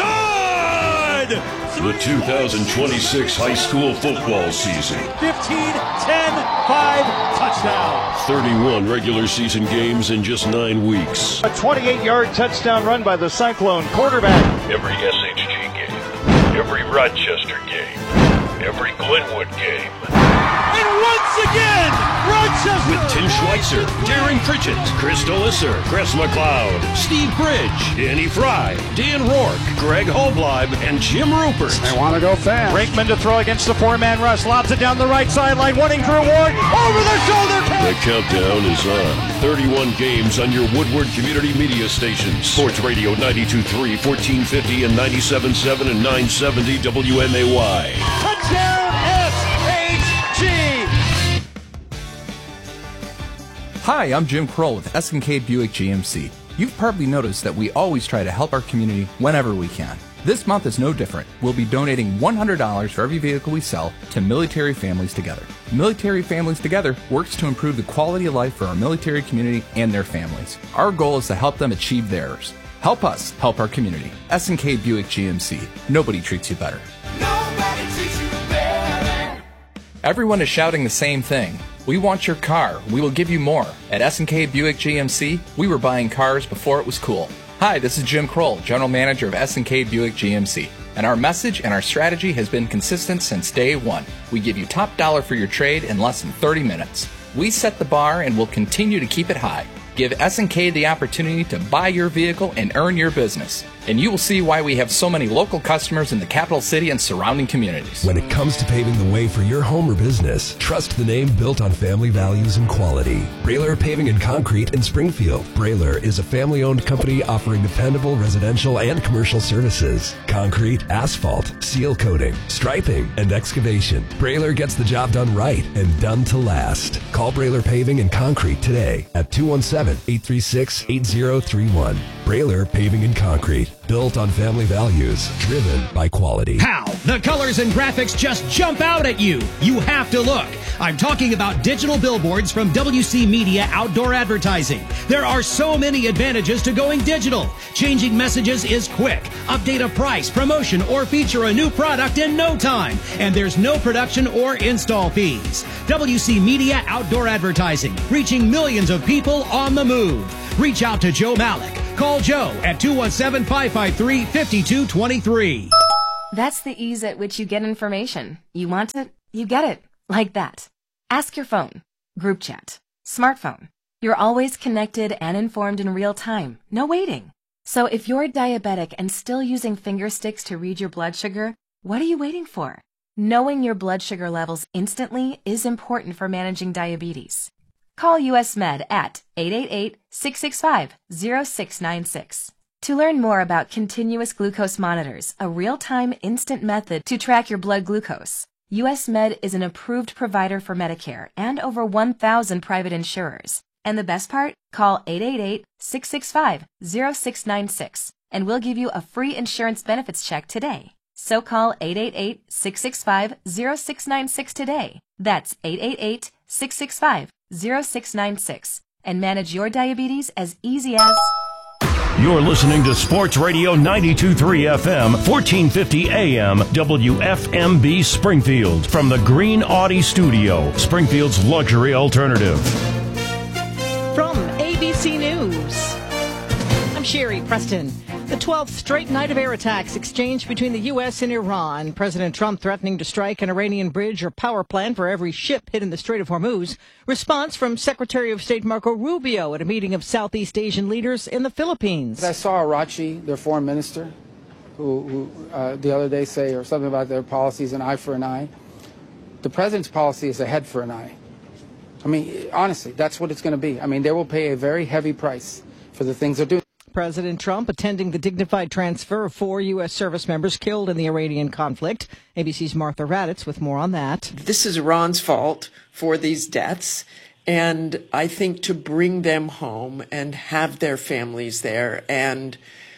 good! The two thousand twenty-six high school football season. fifteen, ten, five, touchdown. thirty-one regular season games in just nine weeks. A twenty-eight-yard touchdown run by the Cyclone quarterback. Every S H G game, every Rochester game, every Glenwood game. And once again, Rochester! With Tim Schweitzer, Darren Pritchett, Chris Delisser, Chris McLeod, Steve Bridge, Danny Fry, Dan Rourke, Greg Holbleib, and Jim Rupert. They want to go fast. Brinkman to throw against the four-man rush. Lobs it down the right sideline. Wanting Drew Ward over the shoulder. The countdown is on. thirty-one games on your Woodward Community Media stations. Sports Radio ninety-two point three, fourteen fifty, and ninety-seven point seven and nine seventy W M A Y. Touchdown S H G! Hi, I'm Jim Kroll with S and K Buick G M C. You've probably noticed that we always try to help our community whenever we can. This month is no different. We'll be donating one hundred dollars for every vehicle we sell to Military Families Together. Military Families Together works to improve the quality of life for our military community and their families. Our goal is to help them achieve theirs. Help us help our community. S and K Buick G M C. Nobody treats you better. Nobody treats you better. Everyone is shouting the same thing. We want your car. We will give you more. At S and K Buick G M C, we were buying cars before it was cool. Hi, this is Jim Kroll, General Manager of S and K Buick G M C. And our message and our strategy has been consistent since day one. We give you top dollar for your trade in less than thirty minutes. We set the bar and will continue to keep it high. Give S and K the opportunity to buy your vehicle and earn your business. And you will see why we have so many local customers in the capital city and surrounding communities. When it comes to paving the way for your home or business, trust the name built on family values and quality. Brailer Paving and Concrete in Springfield. Brailer is a family-owned company offering dependable residential and commercial services. Concrete, asphalt, seal coating, striping, and excavation. Brailer gets the job done right and done to last. Call Brailer Paving and Concrete today at two one seven, eight three six, eight zero three one. Brailer Paving and Concrete, built on family values, driven by quality. How? The colors and graphics just jump out at you. You have to look. I'm talking about digital billboards from W C Media Outdoor Advertising. There are so many advantages to going digital. Changing messages is quick. Update a price, promotion, or feature a new product in no time. And there's no production or install fees. W C Media Outdoor Advertising, reaching millions of people on the move. Reach out to Joe Malik. Call Joe at two one seven, five five three, five two two three. That's the ease at which you get information. You want it, you get it. Like that. Ask your phone. Group chat. Smartphone. You're always connected and informed in real time. No waiting. So if you're diabetic and still using finger sticks to read your blood sugar, what are you waiting for? Knowing your blood sugar levels instantly is important for managing diabetes. Call U S Med at eight eight eight, six six five, zero six nine six. To learn more about continuous glucose monitors, a real-time instant method to track your blood glucose, U S Med is an approved provider for Medicare and over one thousand private insurers. And the best part? Call eight eight eight, six six five, zero six nine six and we'll give you a free insurance benefits check today. So call eight eight eight, six six five, zero six nine six today. That's eight eight eight, six six five, zero six nine six and manage your diabetes as easy as... You're listening to Sports Radio ninety-two point three F M, fourteen fifty A M, W F M B Springfield. From the Green Audi Studio, Springfield's luxury alternative. From A B C News, I'm Sherry Preston. The twelfth straight night of air attacks exchanged between the U S and Iran. President Trump threatening to strike an Iranian bridge or power plant for every ship hit in the Strait of Hormuz. Response from Secretary of State Marco Rubio at a meeting of Southeast Asian leaders in the Philippines. I saw Arachi, their foreign minister, who, who uh, the other day say or something about their policies, an eye for an eye. The president's policy is a head for an eye. I mean, honestly, that's what it's going to be. I mean, they will pay a very heavy price for the things they're doing. President Trump attending the dignified transfer of four U S service members killed in the Iranian conflict. A B C's Martha Raddatz with more on that. This is Iran's fault for these deaths, and I think to bring them home and have their families there and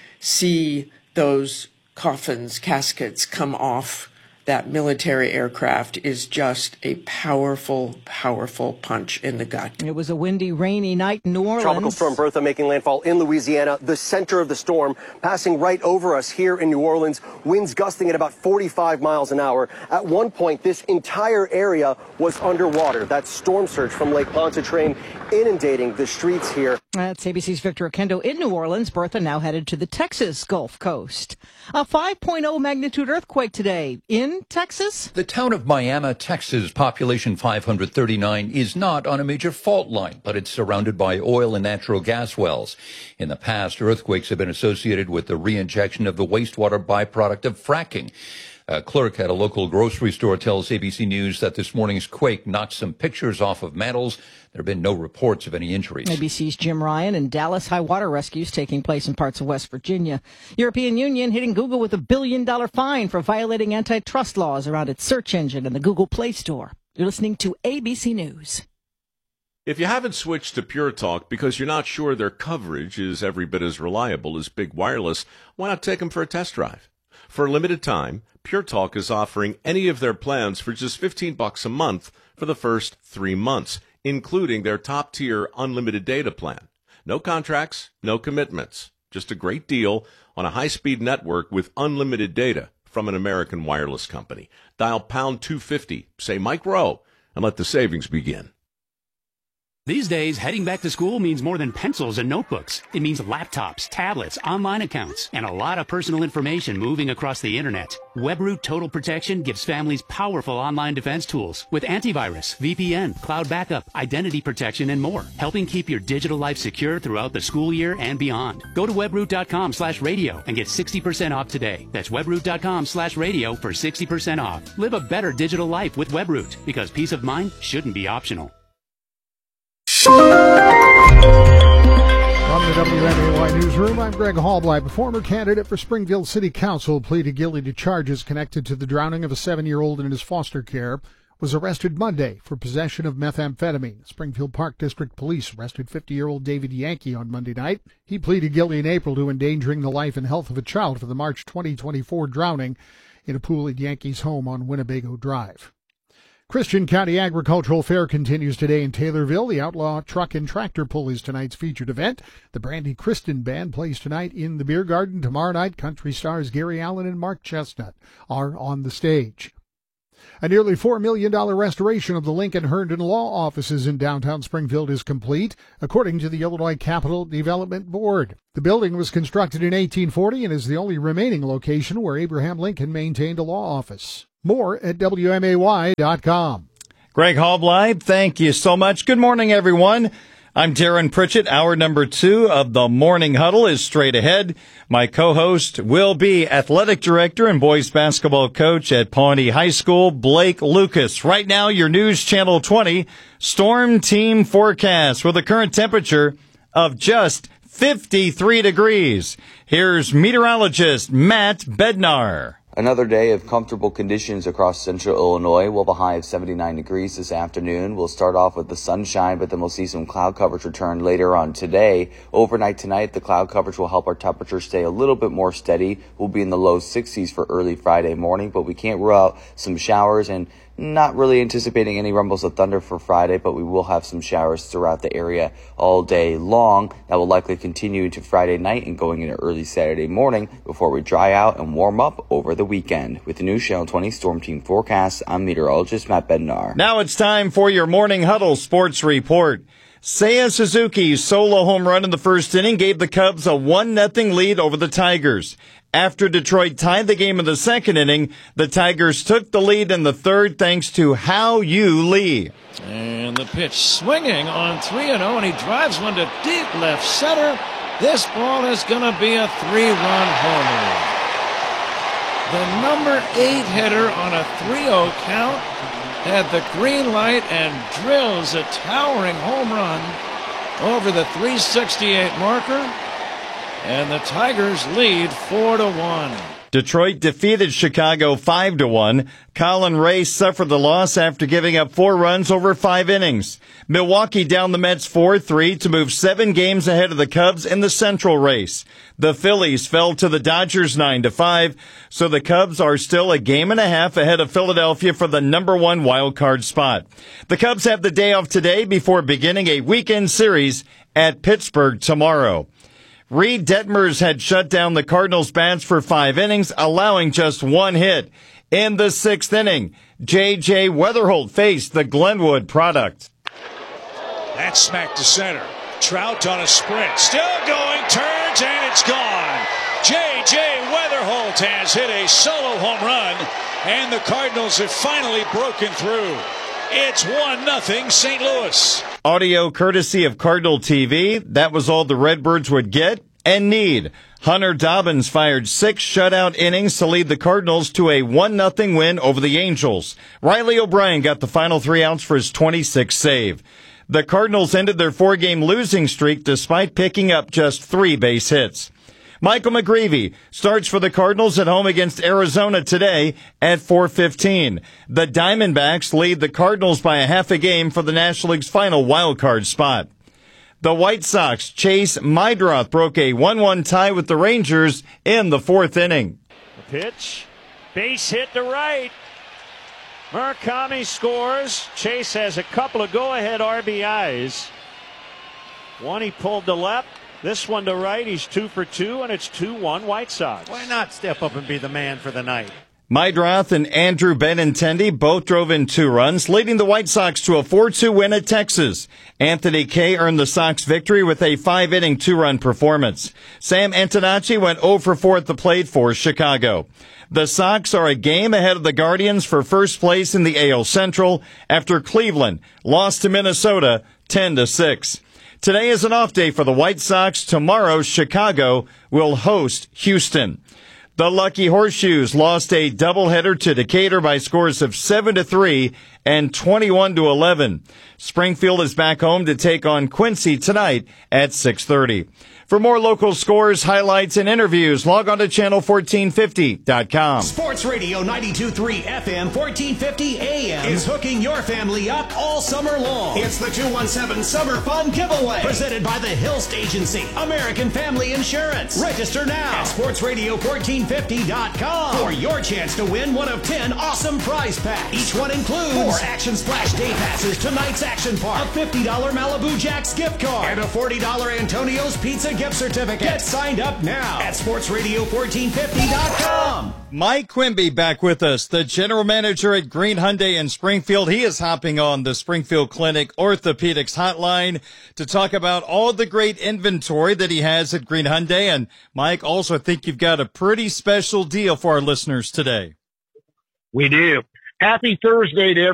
see those coffins, caskets come off that military aircraft is just a powerful, powerful punch in the gut. It was a windy, rainy night in New Orleans. Tropical storm Bertha making landfall in Louisiana, the center of the storm, passing right over us here in New Orleans. Winds gusting at about forty-five miles an hour. At one point, this entire area was underwater. That storm surge from Lake Pontchartrain inundating the streets here. That's A B C's Victor Okendo in New Orleans. Bertha now headed to the Texas Gulf Coast. A five point oh magnitude earthquake today in Texas. The town of Miami, Texas, population five hundred thirty-nine, is not on a major fault line, but it's surrounded by oil and natural gas wells. In the past, earthquakes have been associated with the reinjection of the wastewater byproduct of fracking. A clerk at a local grocery store tells A B C News that this morning's quake knocked some pictures off of mantles. There have been no reports of any injuries. A B C's Jim Ryan and Dallas high water rescues taking place in parts of West Virginia. European Union hitting Google with a billion dollar fine for violating antitrust laws around its search engine and the Google Play Store. You're listening to A B C News. If you haven't switched to Pure Talk because you're not sure their coverage is every bit as reliable as Big Wireless, why not take them for a test drive? For a limited time, Pure Talk is offering any of their plans for just fifteen bucks a month for the first three months, including their top-tier unlimited data plan. No contracts, no commitments. Just a great deal on a high-speed network with unlimited data from an American wireless company. Dial pound two fifty, say Mike Rowe, and let the savings begin. These days, heading back to school means more than pencils and notebooks. It means laptops, tablets, online accounts, and a lot of personal information moving across the internet. WebRoot Total Protection gives families powerful online defense tools with antivirus, V P N, cloud backup, identity protection, and more, helping keep your digital life secure throughout the school year and beyond. Go to webroot.com slash radio and get sixty percent off today. That's webroot.com slash radio for sixty percent off. Live a better digital life with WebRoot, because peace of mind shouldn't be optional. From the W N A Y Newsroom, I'm Greg Hallblight. A former candidate for Springfield City Council pleaded guilty to charges connected to the drowning of a seven-year-old in his foster care was arrested Monday for possession of methamphetamine. Springfield Park District Police arrested fifty-year-old David Yankee on Monday night. He pleaded guilty in April to endangering the life and health of a child for the March twenty twenty-four drowning in a pool at Yankee's home on Winnebago Drive. Christian County Agricultural Fair continues today in Taylorville. The Outlaw Truck and Tractor Pull is tonight's featured event. The Brandy Kristen Band plays tonight in the Beer Garden. Tomorrow night, country stars Gary Allen and Mark Chestnut are on the stage. A nearly four million dollars restoration of the Lincoln Herndon Law offices in downtown Springfield is complete, according to the Illinois Capital Development Board. The building was constructed in eighteen forty and is the only remaining location where Abraham Lincoln maintained a law office. More at W M A Y dot com. Greg Halbleib, thank you so much. Good morning, everyone. I'm Darren Pritchett. Hour number two of the Morning Huddle is straight ahead. My co-host will be athletic director and boys basketball coach at Pawnee High School, Blake Lucas. Right now, your News Channel twenty Storm Team forecast with a current temperature of just fifty-three degrees. Here's meteorologist Matt Bednar. Another day of comfortable conditions across central Illinois. We'll have a high of seventy-nine degrees this afternoon. We'll start off with the sunshine, but then we'll see some cloud coverage return later on today. Overnight tonight, the cloud coverage will help our temperature stay a little bit more steady. We'll be in the low sixties for early Friday morning, but we can't rule out some showers and not really anticipating any rumbles of thunder for Friday, but we will have some showers throughout the area all day long. That will likely continue into Friday night and going into early Saturday morning before we dry out and warm up over the weekend. With the News Channel twenty Storm Team forecast, I'm meteorologist Matt Bednar. Now it's time for your Morning Huddle Sports Report. Seiya Suzuki's solo home run in the first inning gave the Cubs a one nothing lead over the Tigers. After Detroit tied the game in the second inning, the Tigers took the lead in the third thanks to Hao-Yu Lee. And the pitch swinging on three and oh, and he drives one to deep left center. This ball is going to be a three-run homer. The number eight hitter on a three oh count had the green light and drills a towering home run over the three sixty-eight marker. And the Tigers lead four to one. Detroit defeated Chicago five to one. Colin Ray suffered the loss after giving up four runs over five innings. Milwaukee down the Mets four three to move seven games ahead of the Cubs in the Central race. The Phillies fell to the Dodgers nine to five, so the Cubs are still a game and a half ahead of Philadelphia for the number one wild card spot. The Cubs have the day off today before beginning a weekend series at Pittsburgh tomorrow. Reed Detmers had shut down the Cardinals' bats for five innings, allowing just one hit. In the sixth inning, J J. Weatherholt faced the Glenwood product. That's smacked to center. Trout on a sprint. Still going, turns, and it's gone. J J. Weatherholt has hit a solo home run, and the Cardinals have finally broken through. It's one nothing Saint Louis. Audio courtesy of Cardinal T V. That was all the Redbirds would get and need. Hunter Dobbins fired six shutout innings to lead the Cardinals to a one nothing win over the Angels. Riley O'Brien got the final three outs for his twenty-sixth save. The Cardinals ended their four-game losing streak despite picking up just three base hits. Michael McGreevy starts for the Cardinals at home against Arizona today at four fifteen. The Diamondbacks lead the Cardinals by a half a game for the National League's final wild card spot. The White Sox Chase Meidroth broke a one one tie with the Rangers in the fourth inning. The pitch, base hit to right. Murakami scores. Chase has a couple of go-ahead R B Is. One he pulled to left. This one to right, he's two for two, and it's two one White Sox. Why not step up and be the man for the night? Meidroth and Andrew Benintendi both drove in two runs, leading the White Sox to a four two win at Texas. Anthony Kay earned the Sox victory with a five-inning two-run performance. Sam Antonacci went oh for four at the plate for Chicago. The Sox are a game ahead of the Guardians for first place in the A L Central after Cleveland lost to Minnesota ten to six. Today is an off day for the White Sox. Tomorrow, Chicago will host Houston. The Lucky Horseshoes lost a doubleheader to Decatur by scores of seven to three and twenty-one to eleven. Springfield is back home to take on Quincy tonight at six thirty. For more local scores, highlights, and interviews, log on to channel fourteen fifty dot com. Sports Radio ninety-two point three F M, fourteen fifty A M is hooking your family up all summer long. It's the two one seven Summer Fun Giveaway, presented by the Hilst Agency, American Family Insurance. Register now at sports radio fourteen fifty dot com for your chance to win one of ten awesome prize packs. Each one includes four Action Splash day passes to Night's Action Park, a fifty dollars Malibu Jack's gift card, and a forty dollars Antonio's Pizza gift certificate. Get signed up now at sports radio fourteen fifty dot com. Mike Quimby back with us, the general manager at Green Hyundai in Springfield. He is hopping on the Springfield Clinic Orthopedics hotline to talk about all the great inventory that he has at Green Hyundai. And Mike, also I think you've got a pretty special deal for our listeners today. We do. Happy Thursday to